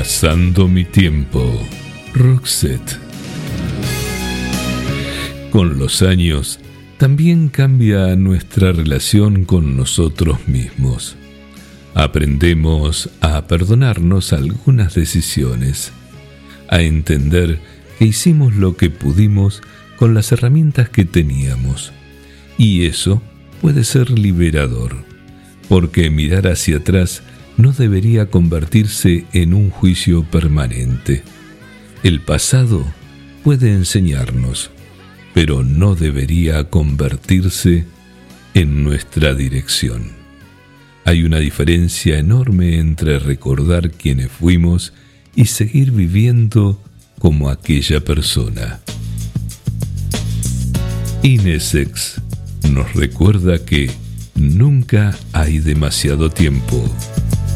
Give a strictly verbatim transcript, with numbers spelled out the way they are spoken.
Pasando mi tiempo, Roxette. Con los años, también cambia nuestra relación con nosotros mismos. Aprendemos a perdonarnos algunas decisiones, a entender que hicimos lo que pudimos con las herramientas que teníamos. Y eso puede ser liberador, porque mirar hacia atrás no debería convertirse en un juicio permanente. El pasado puede enseñarnos, pero no debería convertirse en nuestra dirección. Hay una diferencia enorme entre recordar quiénes fuimos y seguir viviendo como aquella persona. Inesex nos recuerda que nunca hay demasiado tiempo.